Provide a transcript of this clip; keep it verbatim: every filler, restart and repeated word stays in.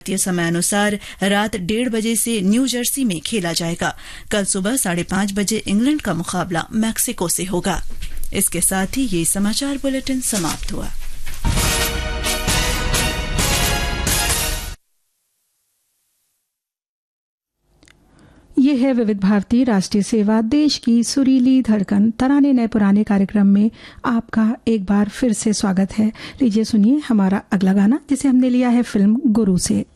भारतीय समयानुसार रात डेढ़ बजे से न्यू जर्सी में खेला जाएगा। कल सुबह साढ़े पांच बजे इंग्लैंड का मुकाबला मैक्सिको से होगा। इसके साथ ही ये समाचार बुलेटिन समाप्त हुआ। ये है विविध भारती राष्ट्रीय सेवा, देश की सुरीली धड़कन। तराने नए पुराने कार्यक्रम में आपका एक बार फिर से स्वागत है। लीजिए सुनिए हमारा अगला गाना, जिसे हमने लिया है फिल्म गुरु से।